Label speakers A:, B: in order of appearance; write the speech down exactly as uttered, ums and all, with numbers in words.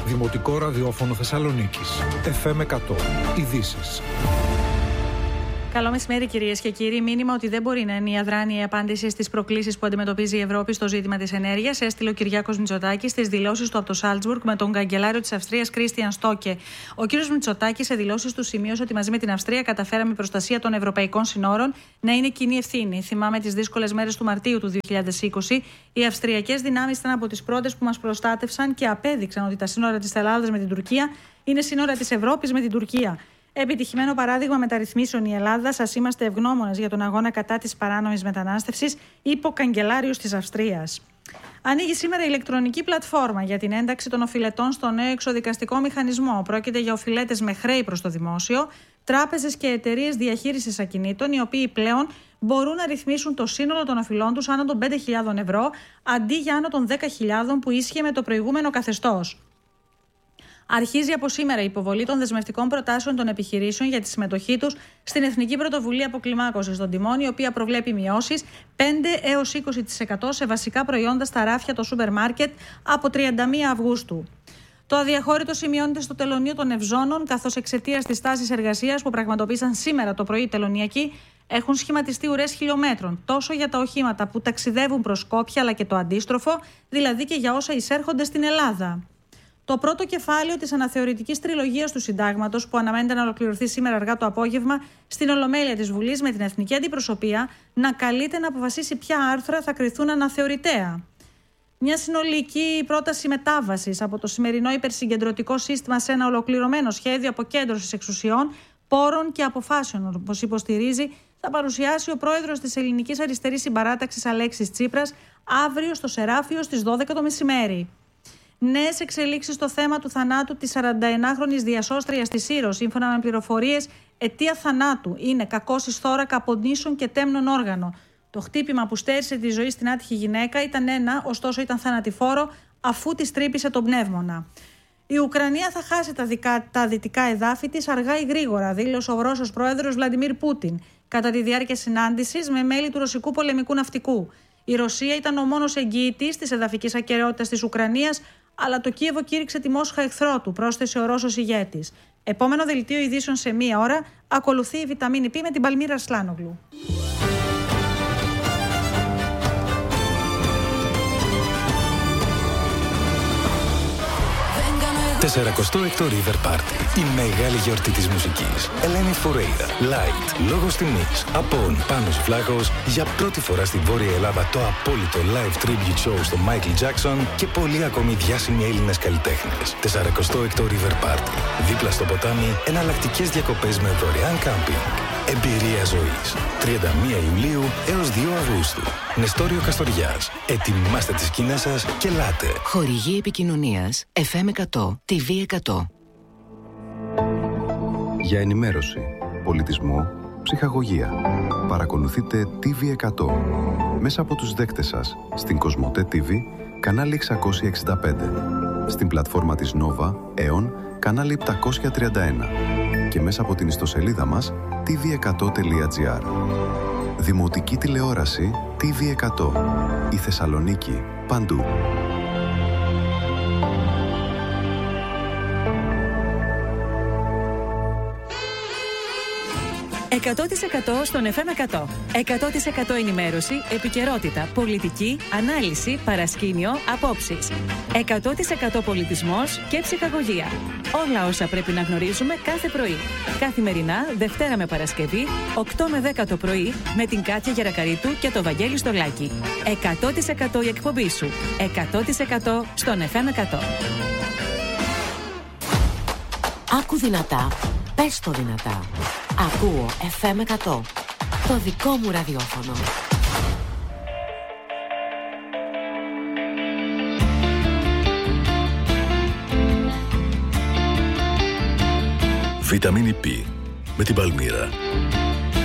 A: Δημοτικό ραδιόφωνο Θεσσαλονίκης. εφ εμ εκατό. Ειδήσεις.
B: Καλό μεσημέρι, κυρίες και κύριοι. Μήνυμα ότι δεν μπορεί να είναι η αδράνεια απάντηση στις προκλήσεις που αντιμετωπίζει η Ευρώπη στο ζήτημα της ενέργειας έστειλε ο Κυριάκος Μητσοτάκης στις δηλώσεις του από το Σάλτσμπουργκ με τον καγκελάριο της Αυστρίας Κρίστιαν Στόκε. Ο κύριος Μητσοτάκης σε δηλώσεις του σημείωσε ότι μαζί με την Αυστρία καταφέραμε η προστασία των ευρωπαϊκών συνόρων να είναι κοινή ευθύνη. Θυμάμαι τις δύσκολες μέρες του Μαρτίου του δύο χιλιάδες είκοσι. Οι αυστριακές δυνάμεις ήταν από τις πρώτες που μας προστάτευσαν και απέδειξαν ότι τα σύνορα της Ελλάδας με την Τουρκία είναι σύνορα της Ευρώπης με την Τουρκία. Επιτυχημένο παράδειγμα μεταρρυθμίσεων η Ελλάδα. Σας είμαστε ευγνώμονες για τον αγώνα κατά της παράνομης μετανάστευσης, είπε ο καγκελάριος της Αυστρίας. Ανοίγει σήμερα η ηλεκτρονική πλατφόρμα για την ένταξη των οφειλετών στο νέο εξοδικαστικό μηχανισμό. Πρόκειται για οφειλέτες με χρέη προς το δημόσιο, τράπεζες και εταιρείες διαχείρισης ακινήτων, οι οποίοι πλέον μπορούν να ρυθμίσουν το σύνολο των οφειλών τους άνω των πέντε χιλιάδες ευρώ, αντί για άνω των δέκα χιλιάδες που ίσχυε με το προηγούμενο καθεστώς. Αρχίζει από σήμερα η υποβολή των δεσμευτικών προτάσεων των επιχειρήσεων για τη συμμετοχή τους στην Εθνική Πρωτοβουλία Αποκλιμάκωσης των Τιμών, η οποία προβλέπει μειώσεις πέντε έως είκοσι τοις εκατό σε βασικά προϊόντα στα ράφια των σούπερ μάρκετ από τριάντα μία Αυγούστου. Το αδιαχώρητο σημειώνεται στο τελωνείο των Ευζώνων, καθώς εξαιτίας της τάσης εργασίας που πραγματοποίησαν σήμερα το πρωί οι τελωνιακοί, έχουν σχηματιστεί ουρές χιλιόμετρων, τόσο για τα οχήματα που ταξιδεύουν προς Σκόπια, αλλά και το αντίστροφο, δηλαδή και για όσα εισέρχονται στην Ελλάδα. Το πρώτο κεφάλαιο της αναθεωρητικής τριλογίας του Συντάγματος, που αναμένεται να ολοκληρωθεί σήμερα αργά το απόγευμα στην Ολομέλεια της Βουλής, με την Εθνική Αντιπροσωπεία να καλείται να αποφασίσει ποια άρθρα θα κριθούν αναθεωρητέα. Μια συνολική πρόταση μετάβασης από το σημερινό υπερσυγκεντρωτικό σύστημα σε ένα ολοκληρωμένο σχέδιο αποκέντρωσης εξουσιών, πόρων και αποφάσεων, όπως υποστηρίζει, θα παρουσιάσει ο πρόεδρος της Ελληνικής Αριστερής Συμπαράταξης Αλέξης Τσίπρας αύριο στο Σεράφιο στις δώδεκα το μεσημέρι. Νέες εξελίξεις στο θέμα του θανάτου της σαρανταενάχρονης διασώστριας της Ήρος. Σύμφωνα με πληροφορίες, αιτία θανάτου είναι κακώσεις θώρακα από νήσων και τέμνων όργανο. Το χτύπημα που στέρισε τη ζωή στην άτυχη γυναίκα ήταν ένα, ωστόσο ήταν θανατηφόρο, αφού της τρύπησε τον πνεύμονα. Η Ουκρανία θα χάσει τα, δικά, τα δυτικά εδάφη της αργά ή γρήγορα, δήλωσε ο Ρώσος πρόεδρος Βλαντιμίρ Πούτιν κατά τη διάρκεια συνάντησης με μέλη του ρωσικού πολεμικού ναυτικού. Η Ρωσία ήταν ο μόνος εγγυητής της εδαφικής ακεραιότητας της Ουκρανίας, αλλά το Κίεβο κήρυξε τη Μόσχα εχθρό του, πρόσθεσε ο Ρώσος ηγέτης. Επόμενο δελτίο ειδήσεων σε μία ώρα, ακολουθεί η Βιταμίνη Π με την Παλμύρα Αρσλάνογλου.
C: σαρανταεκτό River Party. Η μεγάλη γιορτή της μουσικής. Ελένη Φουρέιρα, Light, Λόγος Τιμής, Απόν, Πάνος Βλάχος. Για πρώτη φορά στην Βόρεια Ελλάδα το απόλυτο live tribute show στο Michael Jackson και πολλοί ακόμη διάσημοι Έλληνες καλλιτέχνες. σαρανταεκτό River Party. Δίπλα στο ποτάμι, εναλλακτικές διακοπές με δωρεάν κάμπινγκ. Εμπειρία ζωής. τριάντα μία Ιουλίου έως δύο Αυγούστου. Νεστόριο Καστοριάς. Ετοιμάστε τις σκηνές σας και ελάτε.
D: Χορηγή επικοινωνίας εφ εμ εκατό, τι βι εκατό.
E: Για ενημέρωση, πολιτισμό, ψυχαγωγία. Παρακολουθείτε τι βι εκατό μέσα από τους δέκτες σας στην Κοσμοτέ τι βι, κανάλι εξακόσια εξήντα πέντε, στην πλατφόρμα της Nova, Aeon, κανάλι επτακόσια τριάντα ένα και μέσα από την ιστοσελίδα μας τι βι εκατό τελεία τζι άρ. Δημοτική τηλεόραση τι βι εκατό. Η Θεσσαλονίκη παντού.
F: εκατό τοις εκατό στον εφ εμ εκατό. εκατό τοις εκατό ενημέρωση, επικαιρότητα, πολιτική, ανάλυση, παρασκήνιο, απόψεις. εκατό τοις εκατό πολιτισμός και ψυχαγωγία. Όλα όσα πρέπει να γνωρίζουμε κάθε πρωί. Καθημερινά, Δευτέρα με Παρασκευή, οκτώ με δέκα το πρωί, με την Κάτια Γερακαρίτου και το Βαγγέλη Στολάκη. εκατό τοις εκατό η εκπομπή σου. εκατό τοις εκατό στον εφ εμ εκατό.
D: Άκου δυνατά, πες το δυνατά. Ακούω εφ εμ εκατό, το δικό μου ραδιόφωνο.
C: Βιταμίνη Π με την Παλμύρα.